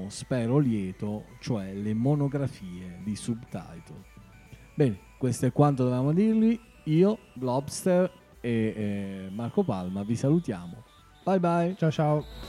spero lieto, cioè le monografie di Subtitle. Bene, questo è quanto dovevamo dirvi. Io, Globster e Marco Palma vi salutiamo. Bye bye. Ciao ciao.